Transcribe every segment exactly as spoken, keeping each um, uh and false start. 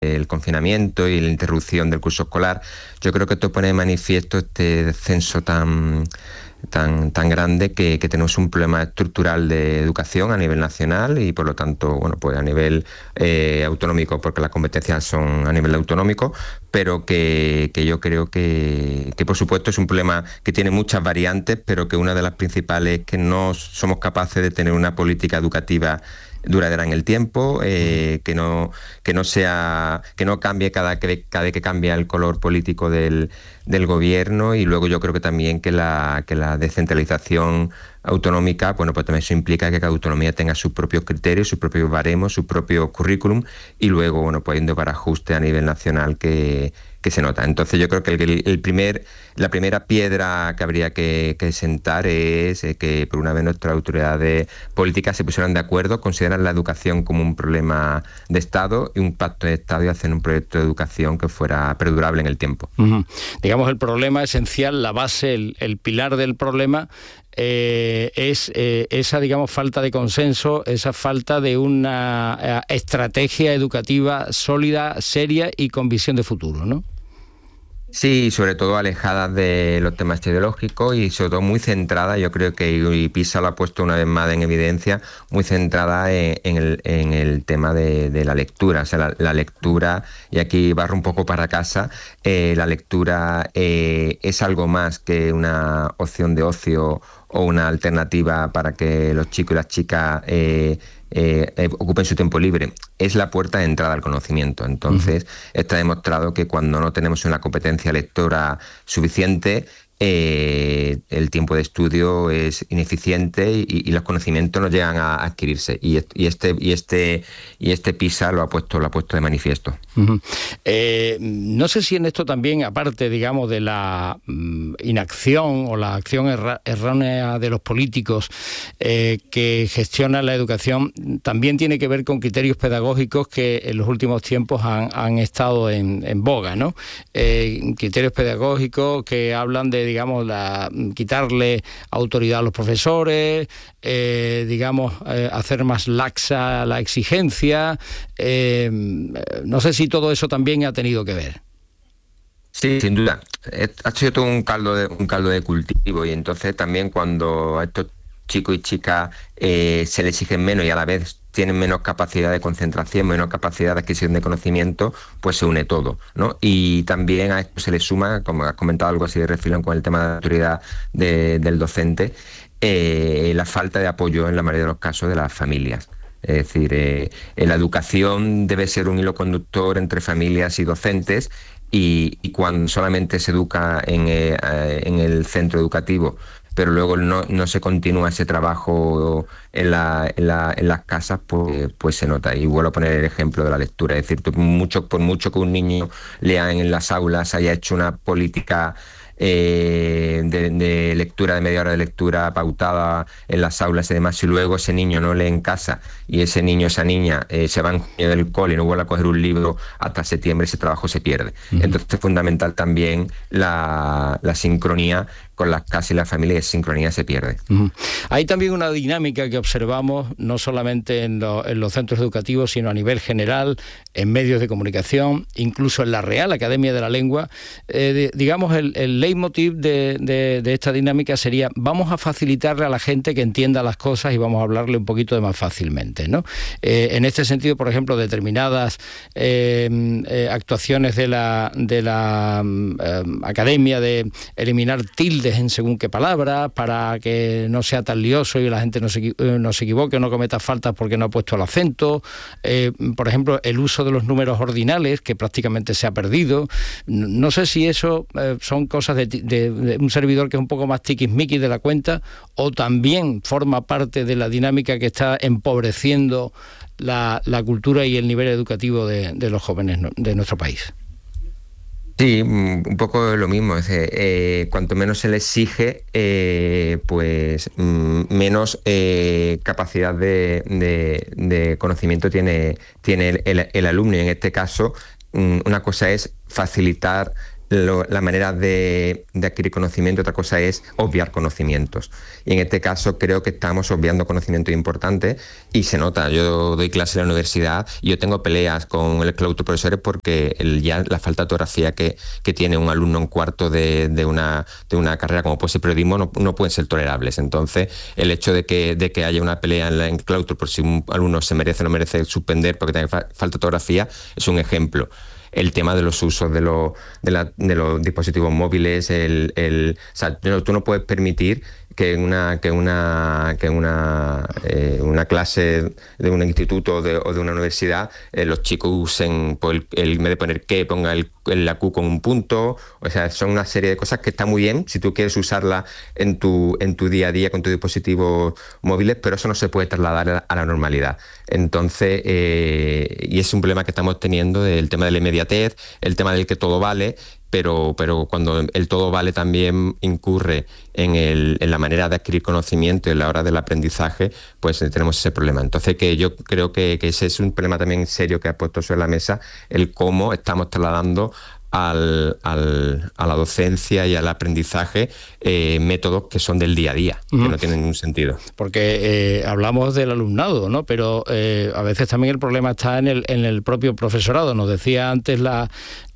el confinamiento y la interrupción del curso escolar, yo creo que esto pone de manifiesto este descenso tan, tan, tan grande que, que tenemos un problema estructural de educación a nivel nacional y por lo tanto, bueno, pues a nivel eh, autonómico, porque las competencias son a nivel autonómico, pero que, que yo creo que, que por supuesto es un problema que tiene muchas variantes, pero que una de las principales es que no somos capaces de tener una política educativa duradera en el tiempo, eh, que no que no sea que no cambie cada que cada vez que cambia el color político del, del gobierno, y luego yo creo que también que la que la descentralización autonómica, bueno, pues también eso implica que cada autonomía tenga sus propios criterios, sus propios baremos, sus propios currículum, y luego, bueno, pues yendo para ajuste a nivel nacional que, que se nota. Entonces yo creo que el, el primer, la primera piedra que habría que, que sentar es eh, que por una vez nuestras autoridades políticas se pusieran de acuerdo, consideran la educación como un problema de Estado y un pacto de Estado, y hacer un proyecto de educación que fuera perdurable en el tiempo. Uh-huh. Digamos, el problema esencial, la base, el, el pilar del problema Eh, es eh, esa, digamos, falta de consenso, esa falta de una eh, estrategia educativa sólida, seria y con visión de futuro, ¿no? Sí, sobre todo alejadas de los temas ideológicos y sobre todo muy centrada, yo creo que y PISA lo ha puesto una vez más en evidencia, muy centrada en, en, el, en el tema de, de la lectura. O sea, la, la lectura, y aquí barro un poco para casa, eh, la lectura eh, es algo más que una opción de ocio o una alternativa para que los chicos y las chicas eh, eh, ocupen su tiempo libre. Es la puerta de entrada al conocimiento. Entonces, uh-huh. está demostrado que cuando no tenemos una competencia lectora suficiente, eh, el tiempo de estudio es ineficiente y, y los conocimientos no llegan a adquirirse. Y, y este y este y este PISA lo ha puesto lo ha puesto de manifiesto. Uh-huh. Eh, no sé si en esto también, aparte, digamos, de la mm, inacción o la acción erra- errónea de los políticos eh, que gestionan la educación, también tiene que ver con criterios pedagógicos que en los últimos tiempos han, han estado en, en boga, ¿no? Eh, criterios pedagógicos que hablan de, digamos, la, quitarle autoridad a los profesores, eh, digamos, eh, hacer más laxa la exigencia. Eh, no sé si todo eso también ha tenido que ver. Sí, sin duda. Ha sido todo un caldo de, un caldo de cultivo, y entonces también cuando a estos chicos y chicas eh, se les exigen menos y a la vez tienen menos capacidad de concentración, menos capacidad de adquisición de conocimiento, pues se une todo, ¿no? Y también a esto se le suma, como has comentado algo así de refilón con el tema de la autoridad de, del docente, eh, la falta de apoyo en la mayoría de los casos de las familias. Es decir, eh, la educación debe ser un hilo conductor entre familias y docentes, y, y cuando solamente se educa en, eh, en el centro educativo, pero luego no, no se continúa ese trabajo en, la, en, la, en las casas, pues, pues se nota. Y vuelvo a poner el ejemplo de la lectura. Es decir, mucho, por mucho que un niño lea en las aulas, haya hecho una política eh, de, de lectura, de media hora de lectura pautada en las aulas y demás, si luego ese niño no lee en casa y ese niño, esa niña eh, se va en junio del cole y no vuelve a coger un libro hasta septiembre, ese trabajo se pierde. Uh-huh. Entonces es fundamental también la, la sincronía con las casas y la familia, y esa sincronía se pierde. Uh-huh. Hay también una dinámica que observamos, no solamente en, lo, en los centros educativos, sino a nivel general, en medios de comunicación, incluso en la Real Academia de la Lengua. Eh, de, digamos, el, el leitmotiv de, de, de esta dinámica sería: vamos a facilitarle a la gente que entienda las cosas y vamos a hablarle un poquito de más fácilmente, ¿no? Eh, en este sentido, por ejemplo, determinadas eh, eh, actuaciones de la, de la eh, Academia de eliminar tildes en según qué palabra, para que no sea tan lioso y la gente no se, no se equivoque, no cometa faltas porque no ha puesto el acento. Eh, por ejemplo, el uso de los números ordinales, que prácticamente se ha perdido. No sé si eso eh, son cosas de, de, de un servidor que es un poco más tiquismiquis de la cuenta, o también forma parte de la dinámica que está empobreciendo la, la cultura y el nivel educativo de, de los jóvenes de nuestro país. Sí, un poco lo mismo. Es decir, eh, cuanto menos se le exige, eh, pues mm, menos eh, capacidad de, de, de conocimiento tiene, tiene el, el, el alumno. Y en este caso, mm, una cosa es facilitar lo, la manera de, de adquirir conocimiento, otra cosa es obviar conocimientos. Y en este caso creo que estamos obviando conocimientos importantes y se nota. Yo doy clases en la universidad y yo tengo peleas con el claustro de profesores porque el, ya la falta de ortografía que, que tiene un alumno en cuarto de, de, una, de una carrera como puede ser periodismo no, no pueden ser tolerables. Entonces, el hecho de que, de que haya una pelea en, la, en claustro por si un alumno se merece o no merece suspender porque tiene fa falta de ortografía es un ejemplo. El tema de los usos de, lo, de, la, de los dispositivos móviles, el, el, o sea, tú no puedes permitir que una que una que una eh, una clase de un instituto de, o de una universidad eh, los chicos usen pues, el, el en vez de poner que ponga el, el la Q con un punto. O sea, son una serie de cosas que está muy bien si tú quieres usarla en tu en tu día a día con tus dispositivos móviles, pero eso no se puede trasladar a la, a la normalidad. Entonces, eh, y es un problema que estamos teniendo del tema de la inmediatez, el tema del que todo vale. Pero, pero cuando el todo vale también incurre en, el, en la manera de adquirir conocimiento y en la hora del aprendizaje, pues tenemos ese problema. Entonces, que yo creo que, que ese es un problema también serio que ha puesto sobre la mesa, el cómo estamos trasladando al, al, a la docencia y al aprendizaje eh, métodos que son del día a día, que mm. no tienen ningún sentido. Porque eh, hablamos del alumnado, ¿no? Pero eh, a veces también el problema está en el, en el propio profesorado. Nos decía antes la,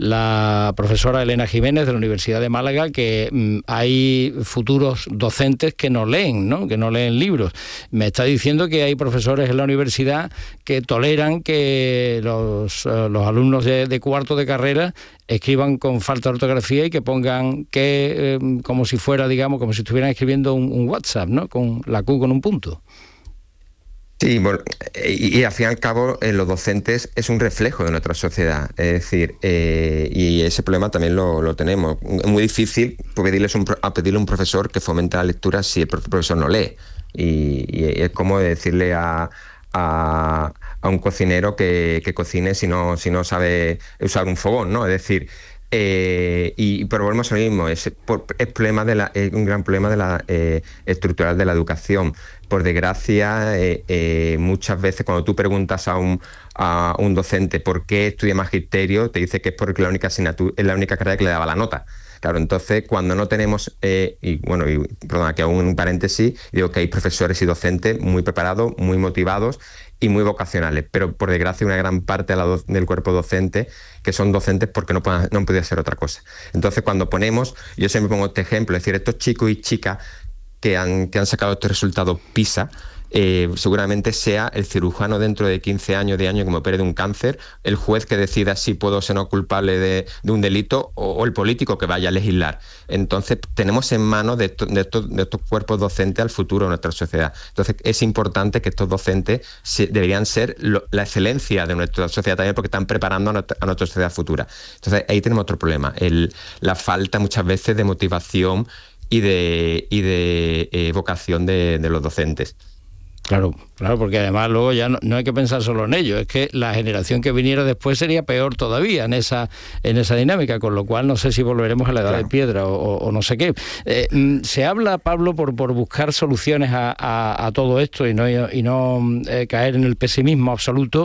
la profesora Elena Jiménez de la Universidad de Málaga que mm, hay futuros docentes que no leen, ¿no? Que no leen libros. Me está diciendo que hay profesores en la universidad que toleran que los, uh, los alumnos de, de cuarto de carrera escriban con falta de ortografía y que pongan que eh, como si fuera, digamos, como si estuvieran escribiendo un, un WhatsApp, ¿no? Con la Q con un punto. Sí, bueno, y, y al fin y al cabo eh, los docentes es un reflejo de nuestra sociedad, es decir, eh, y ese problema también lo, lo tenemos. Es muy difícil pedirles un, a pedirle a un profesor que fomente la lectura si el profesor no lee. Y, y es como decirle a... A, a un cocinero que, que cocine si no, si no sabe usar un fogón, ¿no? Es decir, eh, y pero volvemos a lo mismo, es, por, es, problema de la, es un gran problema de la eh, estructural de la educación. Por desgracia, eh, eh, muchas veces cuando tú preguntas a un, a un docente por qué estudia magisterio, te dice que es porque la única asignatura, es la única carrera que le daba la nota. Claro, entonces cuando no tenemos, eh, y bueno, y, perdón, aquí hago un paréntesis, digo que hay profesores y docentes muy preparados, muy motivados y muy vocacionales, pero por desgracia una gran parte de la do, del cuerpo docente que son docentes porque no, puedan, no podía ser otra cosa. Entonces cuando ponemos, yo siempre pongo este ejemplo, es decir, estos chicos y chicas que han, que han sacado estos resultados PISA, Eh, seguramente sea el cirujano dentro de quince años, de años que me opere de un cáncer, el juez que decida si puedo ser no culpable de, de un delito o, o el político que vaya a legislar. Entonces tenemos en manos de, esto, de, estos, de estos cuerpos docentes al futuro de nuestra sociedad. Entonces es importante que estos docentes se, deberían ser lo, la excelencia de nuestra sociedad también porque están preparando a nuestra, a nuestra sociedad futura. Entonces ahí tenemos otro problema, el, la falta muchas veces de motivación y de, y de eh, vocación de, de los docentes. Claro, claro, porque además luego ya no, no hay que pensar solo en ello, es que la generación que viniera después sería peor todavía en esa en esa dinámica, con lo cual no sé si volveremos a la edad claro. de piedra o, o, o no sé qué. Eh, se habla, Pablo, por, por buscar soluciones a, a, a todo esto y no, y no eh, caer en el pesimismo absoluto,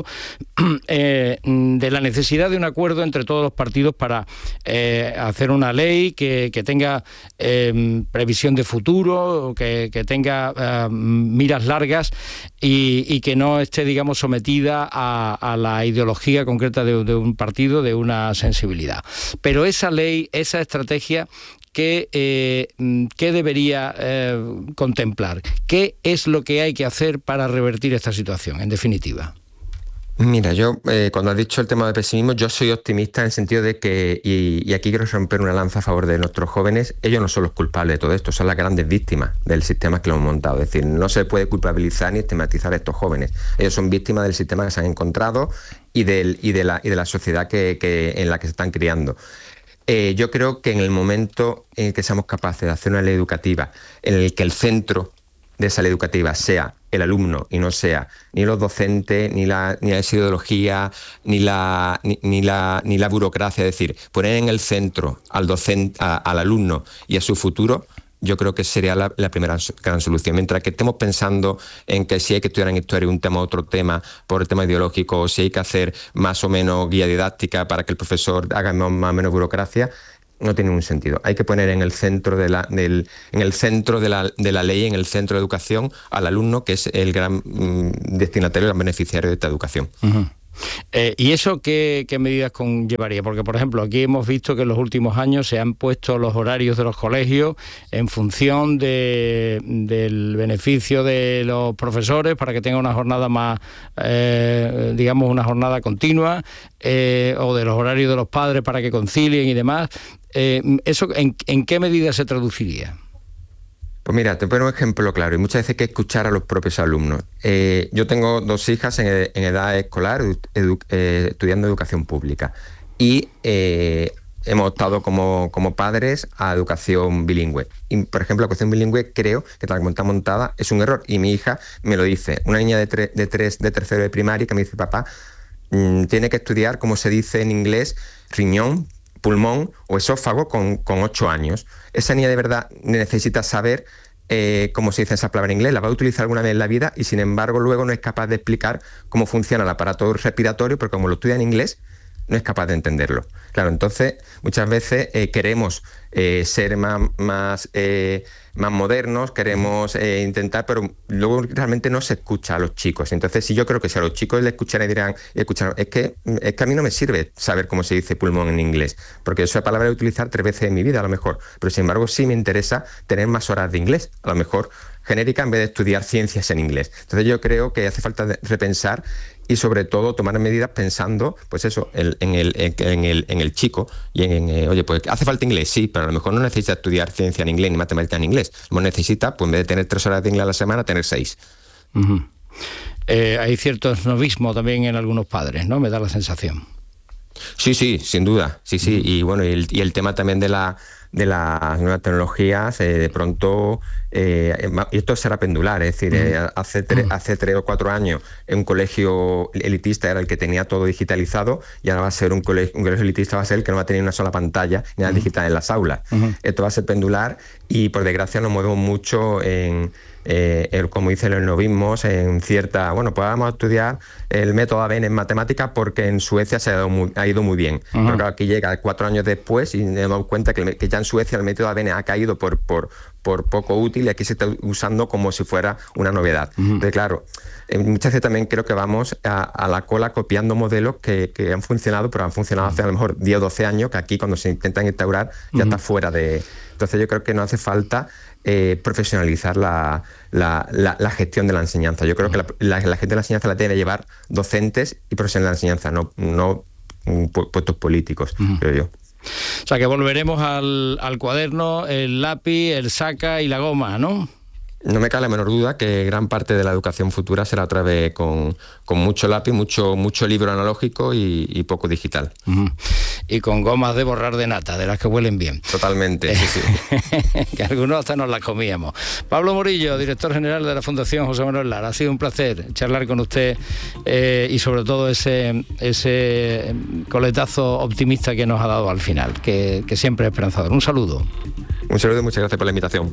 eh, de la necesidad de un acuerdo entre todos los partidos para eh, hacer una ley que, que tenga eh, previsión de futuro, que, que tenga eh, miras largas y, y que no esté, digamos, sometida a, a la ideología concreta de, de un partido, de una sensibilidad. Pero esa ley, esa estrategia, ¿qué, eh, ¿qué debería eh, contemplar? ¿Qué es lo que hay que hacer para revertir esta situación, en definitiva? Mira, yo eh, cuando has dicho el tema del pesimismo, yo soy optimista en el sentido de que, y, y aquí quiero romper una lanza a favor de nuestros jóvenes, ellos no son los culpables de todo esto, son las grandes víctimas del sistema que lo hemos montado. Es decir, no se puede culpabilizar ni estigmatizar a estos jóvenes. Ellos son víctimas del sistema que se han encontrado y, del, y, de, la, y de la sociedad que, que, en la que se están criando. Eh, yo creo que en el momento en que seamos capaces de hacer una ley educativa en el que el centro de esa ley educativa sea el alumno y no sea ni los docentes, ni la, ni la ideología, ni la, ni, ni, la, ni la burocracia, es decir, poner en el centro al docente, a, al alumno y a su futuro, yo creo que sería la, la primera gran solución. Mientras que estemos pensando en que si hay que estudiar en historia un tema u otro tema por el tema ideológico, o si hay que hacer más o menos guía didáctica para que el profesor haga más o menos burocracia, no tiene ningún sentido. Hay que poner en el centro de la, del, en el centro de la, de la ley, en el centro de educación, al alumno, que es el gran mmm, destinatario, el gran beneficiario de esta educación. Uh-huh. Eh, ¿Y eso qué, qué medidas conllevaría? Porque, por ejemplo, aquí hemos visto que en los últimos años se han puesto los horarios de los colegios en función de, del beneficio de los profesores para que tengan una jornada más, eh, digamos, una jornada continua, eh, o de los horarios de los padres para que concilien y demás. Eh, ¿Eso en, en qué medida se traduciría? Pues mira, te pongo un ejemplo claro, y muchas veces hay que escuchar a los propios alumnos. Eh, yo tengo dos hijas en, en edad escolar edu, eh, estudiando educación pública y eh, hemos optado como, como padres a educación bilingüe. Y, por ejemplo, la cuestión bilingüe creo que tal como está montada es un error, y mi hija me lo dice, una niña de, tre, de, tres, de tercero de primaria que me dice, papá, mmm, tiene que estudiar como se dice en inglés, riñón, pulmón o esófago con, con ocho años. Esa niña de verdad necesita saber eh, cómo se dice esa palabra en inglés, la va a utilizar alguna vez en la vida y sin embargo luego no es capaz de explicar cómo funciona el aparato respiratorio porque como lo estudia en inglés no es capaz de entenderlo. Claro, entonces muchas veces eh, queremos eh, ser más, más, eh, más modernos, queremos eh, intentar, pero luego realmente no se escucha a los chicos. Entonces sí, yo creo que si a los chicos les escuchan y dirán, escuchan, es que, es que a mí no me sirve saber cómo se dice pulmón en inglés, porque esa palabra la voy a utilizar tres veces en mi vida a lo mejor, pero sin embargo sí me interesa tener más horas de inglés, a lo mejor genérica en vez de estudiar ciencias en inglés. Entonces yo creo que hace falta repensar y sobre todo tomar medidas pensando, pues eso, el, en, el, en, el, en el chico y en, en eh, oye, pues hace falta inglés, sí, pero a lo mejor no necesita estudiar ciencia en inglés ni matemática en inglés. Lo necesita, pues en vez de tener tres horas de inglés a la semana, tener seis. Uh-huh. Eh, hay cierto esnovismo también en algunos padres, ¿no? Me da la sensación. Sí, sí, sin duda, sí, sí, y bueno, y el, y el tema también de la de las nuevas tecnologías, eh, de pronto, eh, y esto será pendular, es decir, eh, hace, tre- hace tres o cuatro años un colegio elitista era el que tenía todo digitalizado y ahora va a ser un colegio, un colegio elitista va a ser el que no va a tener una sola pantalla ni nada digital en las aulas. Uh-huh. Esto va a ser pendular y por desgracia nos movemos mucho en... Eh, el, como dicen los novismos, en cierta, bueno, pues vamos a estudiar el método A B N en matemáticas porque en Suecia se ha, dado muy, ha ido muy bien. Uh-huh. Pero claro, aquí llega cuatro años después y nos damos cuenta que, que ya en Suecia el método A B N ha caído por, por, por poco útil y aquí se está usando como si fuera una novedad. Uh-huh. Entonces, claro, eh, muchas veces también creo que vamos a, a la cola copiando modelos que, que han funcionado, pero han funcionado hace a lo mejor diez o doce años, que aquí cuando se intentan instaurar ya uh-huh. está fuera de... Entonces yo creo que no hace falta eh, profesionalizar la, la, la, la gestión de la enseñanza. Yo creo que la, la, la gestión de la enseñanza la tienen que llevar docentes y profesionales de la enseñanza, no, no pu- puestos políticos, uh-huh. creo yo. O sea que volveremos al, al cuaderno, el lápiz, el saca y la goma, ¿no? No me cabe la menor duda que gran parte de la educación futura será otra vez con, con mucho lápiz, mucho, mucho libro analógico y, y poco digital. Uh-huh. Y con gomas de borrar de nata, de las que huelen bien. Totalmente, sí, sí. Que algunos hasta nos las comíamos. Pablo Morillo, director general de la Fundación José Manuel Lara. Ha sido un placer charlar con usted eh, y sobre todo ese, ese coletazo optimista que nos ha dado al final, que, que siempre es esperanzador. Un saludo. Un saludo y muchas gracias por la invitación.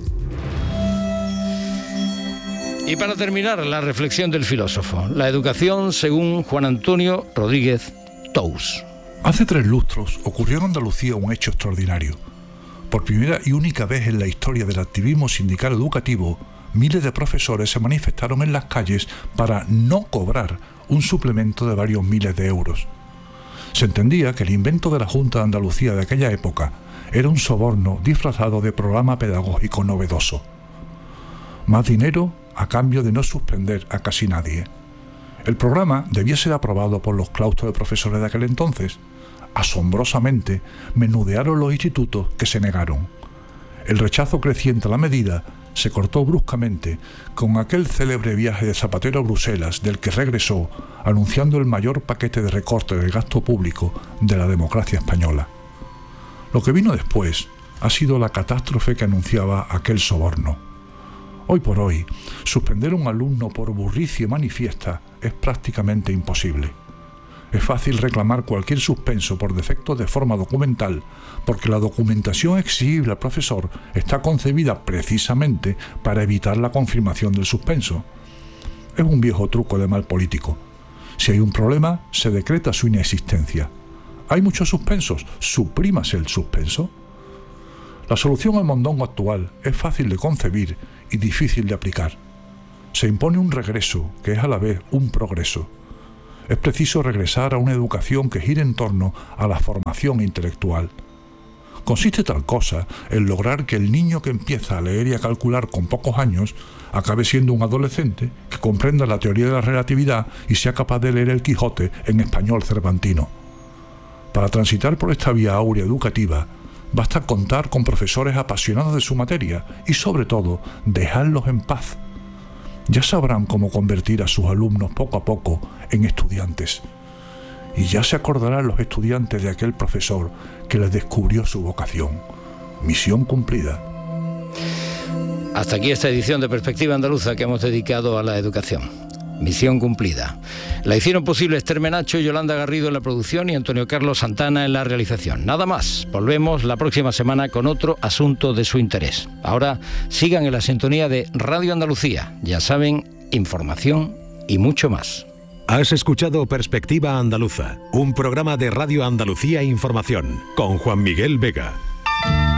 Y para terminar, la reflexión del filósofo. La educación según Juan Antonio Rodríguez Tous. Hace tres lustros ocurrió en Andalucía un hecho extraordinario. Por primera y única vez en la historia del activismo sindical educativo, miles de profesores se manifestaron en las calles para no cobrar un suplemento de varios miles de euros. Se entendía que el invento de la Junta de Andalucía de aquella época era un soborno disfrazado de programa pedagógico novedoso. Más dinero a cambio de no suspender a casi nadie. El programa debía ser aprobado por los claustros de profesores de aquel entonces. Asombrosamente, menudearon los institutos que se negaron. El rechazo creciente a la medida se cortó bruscamente con aquel célebre viaje de Zapatero a Bruselas, del que regresó anunciando el mayor paquete de recorte del gasto público de la democracia española. Lo que vino después ha sido la catástrofe que anunciaba aquel soborno. Hoy por hoy, suspender a un alumno por burricie manifiesta es prácticamente imposible. Es fácil reclamar cualquier suspenso por defectos de forma documental, porque la documentación exigible al profesor está concebida precisamente para evitar la confirmación del suspenso. Es un viejo truco de mal político. Si hay un problema, se decreta su inexistencia. ¿Hay muchos suspensos? ¿Suprímase el suspenso? La solución al mondongo actual es fácil de concebir y difícil de aplicar. Se impone un regreso, que es a la vez un progreso. Es preciso regresar a una educación que gire en torno a la formación intelectual. Consiste tal cosa en lograr que el niño que empieza a leer y a calcular con pocos años acabe siendo un adolescente que comprenda la teoría de la relatividad y sea capaz de leer el Quijote en español cervantino. Para transitar por esta vía áurea educativa, basta contar con profesores apasionados de su materia y, sobre todo, dejarlos en paz. Ya sabrán cómo convertir a sus alumnos poco a poco en estudiantes. Y ya se acordarán los estudiantes de aquel profesor que les descubrió su vocación. Misión cumplida. Hasta aquí esta edición de Perspectiva Andaluza que hemos dedicado a la educación. Misión cumplida. La hicieron posible Esther Menacho y Yolanda Garrido en la producción y Antonio Carlos Santana en la realización. Nada más. Volvemos la próxima semana con otro asunto de su interés. Ahora sigan en la sintonía de Radio Andalucía. Ya saben, información y mucho más. Has escuchado Perspectiva Andaluza, un programa de Radio Andalucía Información, con Juan Miguel Vega.